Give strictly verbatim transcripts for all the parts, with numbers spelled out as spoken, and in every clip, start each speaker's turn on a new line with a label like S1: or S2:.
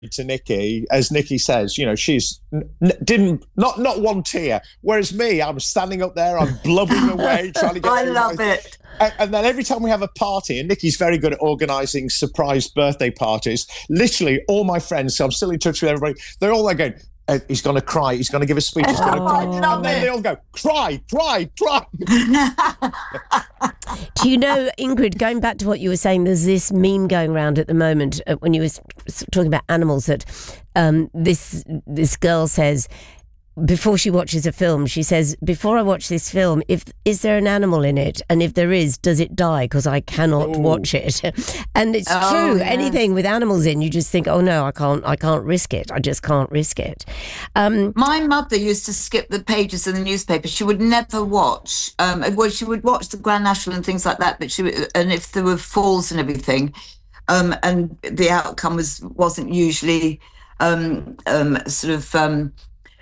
S1: to Nikki, as Nikki says, you know, she's n- didn't not not one tear. Whereas me, I'm standing up there, I'm blubbering away, trying to get.
S2: I love my, it.
S1: And, and then every time we have a party, and Nikki's very good at organising surprise birthday parties. Literally, all my friends, so I'm still in touch with everybody. They're all there going, Uh, he's going to cry. He's going to give a speech. He's going to cry. And then they all go, cry, cry, cry.
S3: Do you know, Ingrid, going back to what you were saying, there's this meme going around at the moment uh, when you were talking about animals that um, this this girl says, before she watches a film, she says, before I watch this film, if is there an animal in it? And if there is, does it die? Because I cannot Ooh. watch it. And it's oh, true. Yeah. Anything with animals in, you just think, oh no, I can't I can't risk it. I just can't risk it. Um,
S2: My mother used to skip the pages in the newspaper. She would never watch. Um, well, she would watch the Grand National and things like that. But she would, and if there were falls and everything, um, and the outcome was wasn't usually um, um, sort of. Um,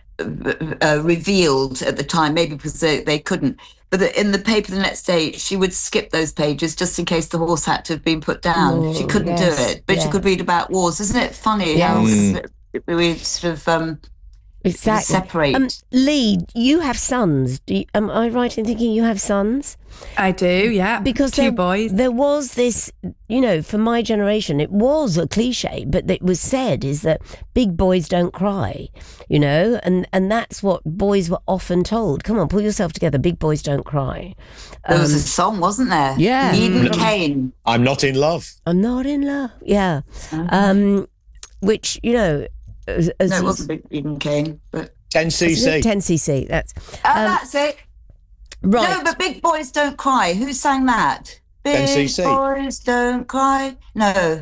S2: Uh, revealed at the time, maybe because they, they couldn't. But the, in the paper the next day, she would skip those pages just in case the horse had to have been put down. Oh, she couldn't yes, do it, but yes. she could read about wars. Isn't it funny yes. how mm. we sort of um,
S3: exactly.
S2: separate?
S3: Um, Lee, you have sons. Do you, am I right in thinking you have sons?
S4: I do, yeah.
S3: Because
S4: two
S3: there,
S4: boys.
S3: There was this, you know, for my generation, it was a cliche, but it was said is that big boys don't cry, you know, and, and that's what boys were often told. Come on, pull yourself together. Big boys don't cry.
S2: There um, was a song, wasn't there?
S3: Yeah.
S2: Eden Kane.
S1: I'm not in love.
S3: I'm not in love. Yeah. Uh-huh. Um, which, you know. As, as
S2: no, it wasn't Big Eden Kane, but.
S1: ten C C.
S3: ten C C, that's.
S2: Oh, um, that's it.
S3: Right.
S2: No, but big boys don't cry. Who sang that? Big
S1: ten C C.
S2: boys don't cry. No.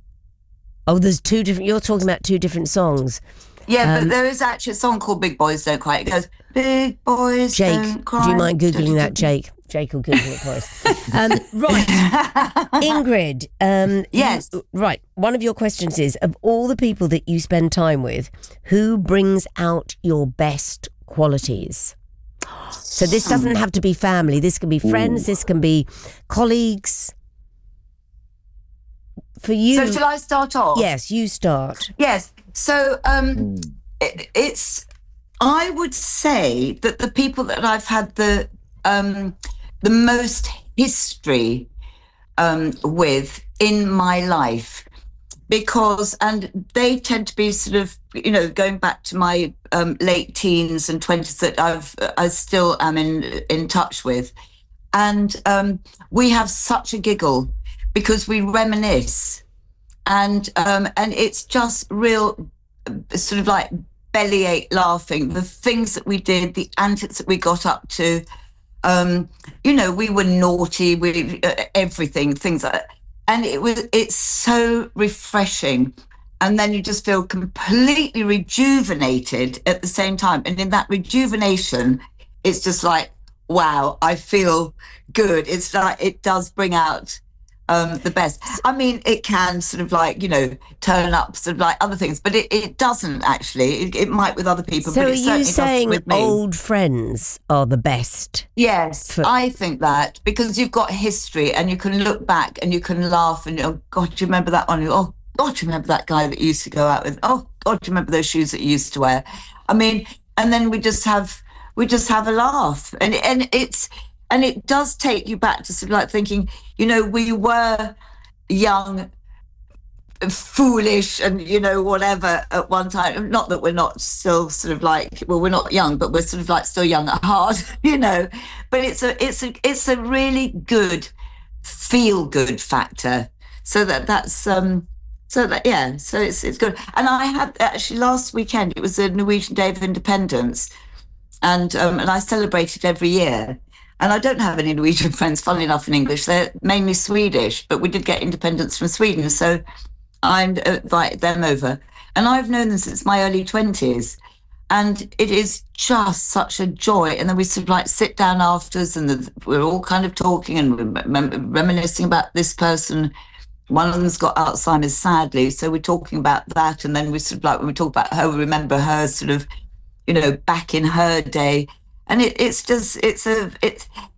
S3: Oh, there's two different. You're talking about two different songs.
S2: Yeah, um, but there is actually a song called Big Boys Don't Cry. It goes, Big Boys
S3: Jake,
S2: Don't Cry.
S3: Do you mind Googling that, Jake? Jake will Google it for us. Um, right. Ingrid. Um,
S2: yes.
S3: You, right. One of your questions is, of all the people that you spend time with, who brings out your best qualities? So this doesn't have to be family. This can be friends. Ooh. This can be colleagues. For you.
S2: So shall I start off?
S3: Yes, you start.
S2: Yes. So um, it, it's, I would say that the people that I've had the um, the most history um, with in my life, because, and they tend to be sort of, you know, going back to my um, late teens and twenties that I've, I still am in, in touch with. And um, we have such a giggle because we reminisce, and um, and it's just real sort of like bellyache laughing, the things that we did, the antics that we got up to. Um, you know, we were naughty, we uh, everything, things like that. And it was, it's so refreshing. And then you just feel completely rejuvenated at the same time. And in that rejuvenation, it's just like, wow, I feel good. It's like, it does bring out um, the best. I mean, it can sort of like, you know, turn up sort of like other things, but it, it doesn't actually. It, it might with other people,
S3: so
S2: but it
S3: are
S2: certainly
S3: you saying
S2: doesn't with me.
S3: Old friends are the best?
S2: Yes,
S3: for-
S2: I think that, because you've got history and you can look back and you can laugh and, oh, God, do you remember that one? Oh, God, do you remember that guy that you used to go out with? Oh, God, do you remember those shoes that you used to wear? I mean, and then we just have, we just have a laugh. And, and it's, and it does take you back to sort of like thinking, you know, we were young, foolish, and, you know, whatever at one time. Not that we're not still sort of like, well, we're not young, but we're sort of like still young at heart, you know. But it's a, it's a, it's a really good feel good factor. So that that's um, so that yeah, so it's it's good. And I had actually last weekend, it was the Norwegian Day of Independence, and um, and I celebrated every year. And I don't have any Norwegian friends, funnily enough, in English. They're mainly Swedish, but we did get independence from Sweden. So I invited them over. And I've known them since my early twenties. And it is just such a joy. And then we sort of like sit down afterwards and the, we're all kind of talking and rem- reminiscing about this person. One of them's got Alzheimer's, sadly. So we're talking about that. And then we sort of like, when we talk about her, we remember her sort of, you know, back in her day. And it, it's just, it's a, it's,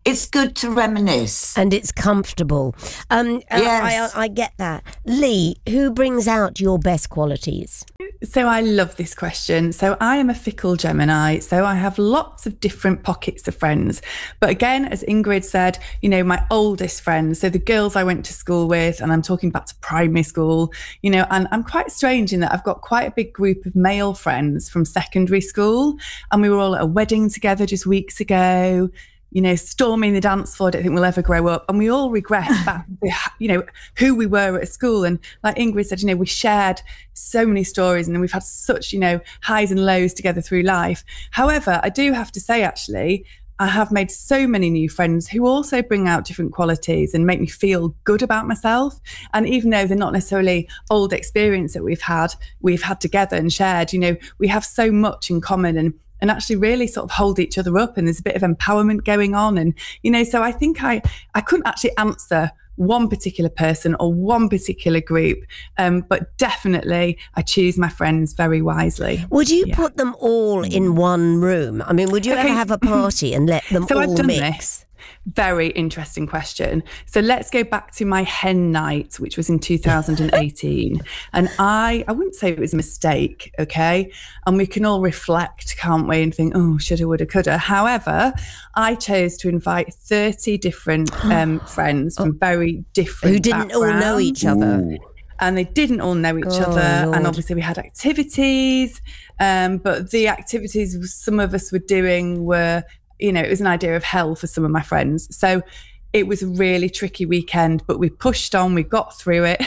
S2: it's good to reminisce.
S3: And it's comfortable. Um,
S2: Yes.
S3: I, I, I get that. Lee, who brings out your best qualities?
S4: So I love this question. So I am a fickle Gemini. So I have lots of different pockets of friends. But again, as Ingrid said, you know, my oldest friends, so the girls I went to school with, and I'm talking back to primary school, you know, and I'm quite strange in that I've got quite a big group of male friends from secondary school. And we were all at a wedding together just weeks ago. You know, storming the dance floor, I don't think we'll ever grow up. And we all regress back to, you know, who we were at school. And like Ingrid said, you know, we shared so many stories and we've had such, you know, highs and lows together through life. However, I do have to say, actually, I have made so many new friends who also bring out different qualities and make me feel good about myself. And even though they're not necessarily old experience that we've had, we've had together and shared, you know, we have so much in common and and actually really sort of hold each other up, and there's a bit of empowerment going on. And, you know, so I think I, I couldn't actually answer one particular person or one particular group, um, but definitely I choose my friends very wisely.
S3: Would you
S4: Yeah.
S3: put them all in one room? I mean, would you
S4: Okay.
S3: ever have a party and let them
S4: So
S3: all
S4: I've done
S3: mix?
S4: this. Very interesting question. So let's go back to my hen night, which was in two thousand eighteen. And I, I wouldn't say it was a mistake, okay? And we can all reflect, can't we? And think, oh, shoulda, woulda, coulda. However, I chose to invite thirty different um, friends from very different
S3: Who didn't all know
S4: backgrounds.
S3: each other?
S4: And they didn't all know each
S3: Oh,
S4: other.
S3: Lord.
S4: And obviously we had activities, um, but the activities some of us were doing were, you know, it was an idea of hell for some of my friends. So it was a really tricky weekend, but we pushed on, we got through it.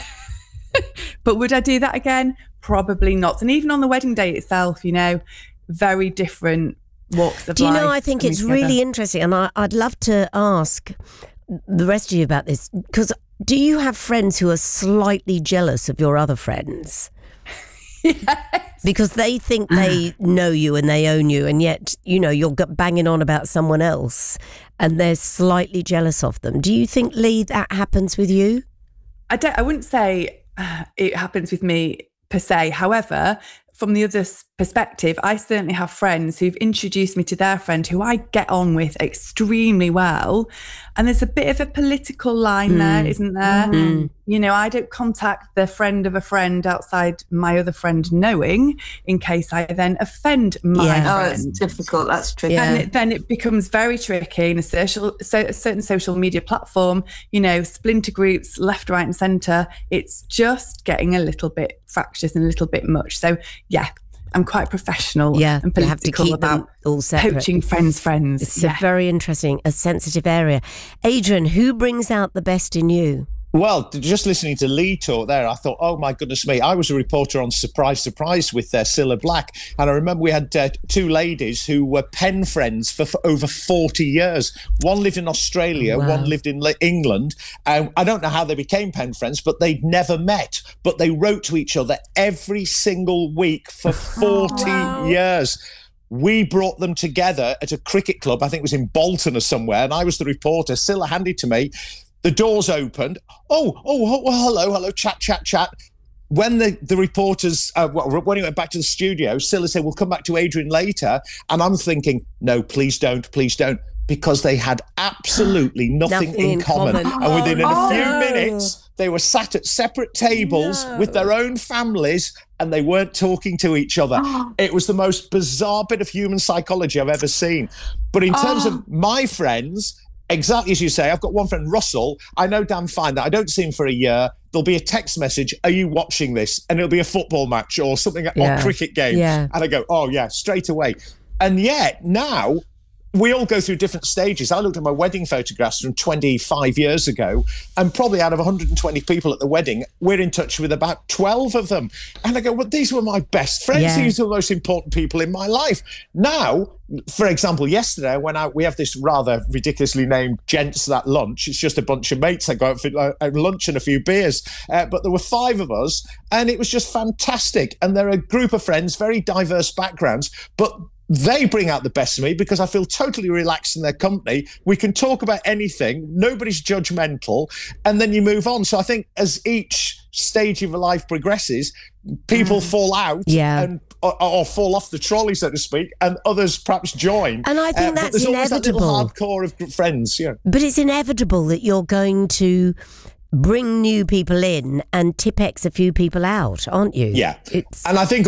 S4: But would I do that again? Probably not. And even on the wedding day itself, you know, very different walks of
S3: Do you
S4: life.
S3: know, I think
S4: coming
S3: it's
S4: together.
S3: really interesting, and I, I'd love to ask the rest of you about this, because do you have friends who are slightly jealous of your other friends?
S4: Yes.
S3: Because they think they know you and they own you, and yet, you know, you're g- banging on about someone else and they're slightly jealous of them. Do you think, Lee, that happens with you?
S4: I don't. I wouldn't say uh, it happens with me per se. However, from the other s- perspective, I certainly have friends who've introduced me to their friend who I get on with extremely well. And there's a bit of a political line there, isn't there?
S3: Mm.
S4: You know, I don't contact the friend of a friend outside my other friend knowing, in case I then offend my
S3: Yeah.
S2: Oh,
S4: friend.
S2: it's difficult. That's tricky.
S3: Yeah.
S4: And it, then it becomes very tricky in a social, so a certain social media platform, you know, splinter groups, left, right, and centre. It's just getting a little bit fractious and a little bit much. So, yeah, I'm quite professional
S3: Yeah,
S4: and
S3: you have to
S4: political
S3: keep them
S4: about
S3: all separate.
S4: poaching friends' friends.
S3: It's
S4: yeah.
S3: a very interesting, a sensitive area. Adrian, who brings out the best in you?
S1: Well, just listening to Lee talk there, I thought, oh my goodness me, I was a reporter on Surprise, Surprise with uh, Cilla Black. And I remember we had uh, two ladies who were pen friends for, for over forty years. One lived in Australia,
S3: Wow.
S1: one lived in Le- England. And I don't know how they became pen friends, but they'd never met. But they wrote to each other every single week for forty years. We brought them together at a cricket club, I think it was in Bolton or somewhere, and I was the reporter. Cilla handed to me. The doors opened. Oh, oh, oh, well, hello, hello, chat, chat, chat. When the, the reporters, uh, when he went back to the studio, Cilla said, we'll come back to Adrian later. And I'm thinking, no, please don't, please don't. Because they had absolutely nothing,
S3: Nothing
S1: in,
S3: in
S1: common.
S3: common.
S1: And within
S3: Oh,
S1: a few
S3: no.
S1: minutes, they were sat at separate tables
S3: No.
S1: with their own families and they weren't talking to each other.
S2: Oh.
S1: It was the most bizarre bit of human psychology I've ever seen. But in terms
S2: Oh.
S1: of my friends, exactly as you say, I've got one friend, Russell. I know damn fine that I don't see him for a year. There'll be a text message, are you watching this? And it'll be a football match or something,
S3: Yeah.
S1: or cricket game.
S3: Yeah.
S1: And I go, oh yeah, straight away. And yet now, we all go through different stages. I looked at my wedding photographs from twenty-five years ago, and probably out of one hundred twenty people at the wedding, we're in touch with about twelve of them. And I go, well, these were my best friends.
S3: Yeah.
S1: These are the most important people in my life. Now, for example, yesterday when I we have this rather ridiculously named Gents That Lunch. It's just a bunch of mates that go out for uh, lunch and a few beers. Uh, but there were five of us, and it was just fantastic. And they're a group of friends, very diverse backgrounds, but they bring out the best of me because I feel totally relaxed in their company. We can talk about anything. Nobody's judgmental. And then you move on. So I think as each stage of your life progresses, people fall out
S3: Yeah.
S1: and or, or fall off the trolley, so to speak, and others perhaps join.
S3: And I think
S1: Uh, but
S3: that's
S1: there's always that little
S3: inevitable.
S1: hardcore of friends, yeah.
S3: But it's inevitable that you're going to bring new people in and Tipp-Ex a few people out, aren't you?
S1: Yeah.
S3: It's
S1: And I think